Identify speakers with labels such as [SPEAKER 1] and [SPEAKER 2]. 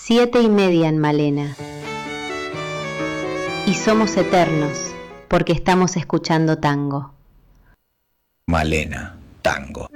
[SPEAKER 1] 7:30 en Malena. Y somos eternos porque estamos escuchando tango.
[SPEAKER 2] Malena, tango.